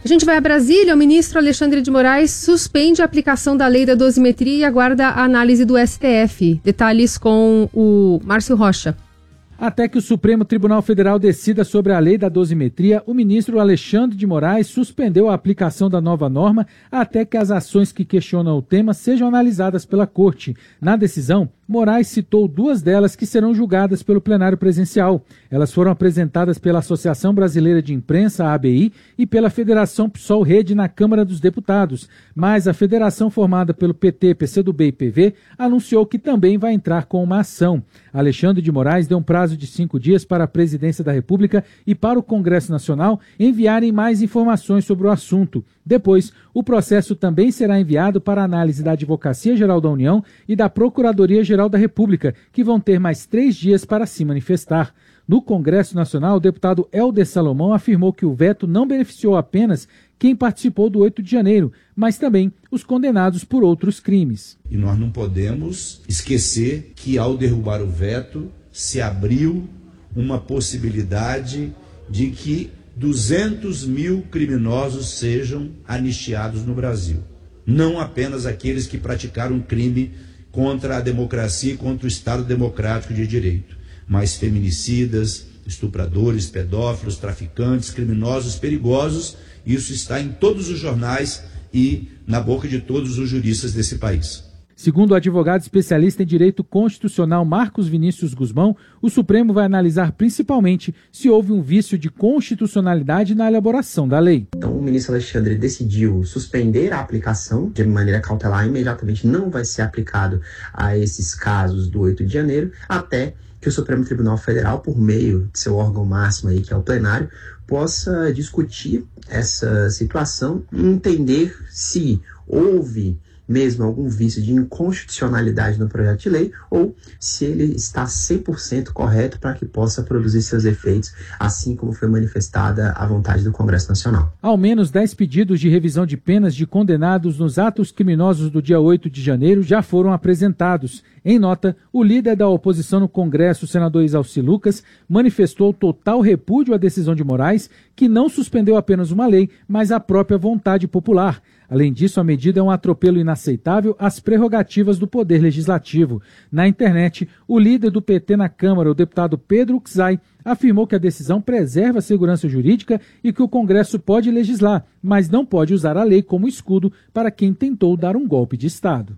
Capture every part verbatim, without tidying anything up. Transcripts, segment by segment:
A gente vai a Brasília. O ministro Alexandre de Moraes suspende a aplicação da lei da dosimetria e aguarda a análise do S T F. Detalhes com o Márcio Rocha. Até que o Supremo Tribunal Federal decida sobre a lei da dosimetria, o ministro Alexandre de Moraes suspendeu a aplicação da nova norma até que as ações que questionam o tema sejam analisadas pela Corte. Na decisão, Moraes citou duas delas que serão julgadas pelo plenário presencial. Elas foram apresentadas pela Associação Brasileira de Imprensa, a A B I, e pela Federação PSOL Rede na Câmara dos Deputados. Mas a federação formada pelo P T, P C do B e P V anunciou que também vai entrar com uma ação. Alexandre de Moraes deu um prazo de cinco dias para a Presidência da República e para o Congresso Nacional enviarem mais informações sobre o assunto. Depois, o processo também será enviado para análise da Advocacia Geral da União e da Procuradoria-Geral da República, que vão ter mais três dias para se manifestar. No Congresso Nacional, o deputado Helder Salomão afirmou que o veto não beneficiou apenas quem participou do oito de janeiro, mas também os condenados por outros crimes. E nós não podemos esquecer que, ao derrubar o veto, se abriu uma possibilidade de que duzentos mil criminosos sejam anistiados no Brasil. Não apenas aqueles que praticaram crime contra a democracia e contra o Estado democrático de direito, mas feminicidas, estupradores, pedófilos, traficantes, criminosos perigosos. Isso está em todos os jornais e na boca de todos os juristas desse país. Segundo o advogado especialista em direito constitucional Marcos Vinícius Guzmão, o Supremo vai analisar principalmente se houve um vício de constitucionalidade na elaboração da lei. Então o ministro Alexandre decidiu suspender a aplicação de maneira cautelar, imediatamente não vai ser aplicado a esses casos do oito de janeiro, até que o Supremo Tribunal Federal, por meio de seu órgão máximo, aí, que é o plenário, possa discutir essa situação e entender se houve mesmo algum vício de inconstitucionalidade no projeto de lei ou se ele está cem por cento correto para que possa produzir seus efeitos, assim como foi manifestada a vontade do Congresso Nacional. Ao menos dez pedidos de revisão de penas de condenados nos atos criminosos do dia oito de janeiro já foram apresentados. Em nota, o líder da oposição no Congresso, o senador Isalci Lucas, manifestou total repúdio à decisão de Moraes, que não suspendeu apenas uma lei, mas a própria vontade popular. Além disso, a medida é um atropelo inaceitável às prerrogativas do Poder Legislativo. Na internet, o líder do P T na Câmara, o deputado Pedro Uczai, afirmou que a decisão preserva a segurança jurídica e que o Congresso pode legislar, mas não pode usar a lei como escudo para quem tentou dar um golpe de Estado.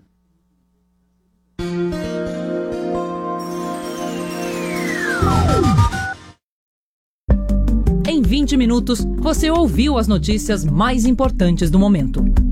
Em vinte minutos, você ouviu as notícias mais importantes do momento.